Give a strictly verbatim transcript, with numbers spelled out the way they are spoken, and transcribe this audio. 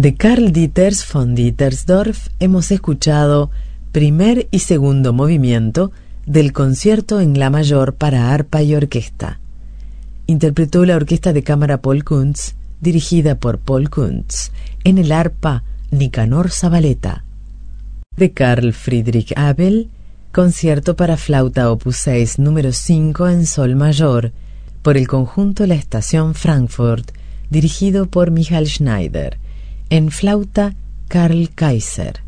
De Karl Dieters von Dietersdorf hemos escuchado primer y segundo movimiento del concierto en la mayor para arpa y orquesta. Interpretó la Orquesta de Cámara Paul Kuntz, dirigida por Paul Kuntz, en el arpa Nicanor Zabaleta. De Carl Friedrich Abel, concierto para flauta opus seis número cinco en sol mayor, por el conjunto La Estación Frankfurt, dirigido por Michael Schneider, en flauta Karl Kaiser.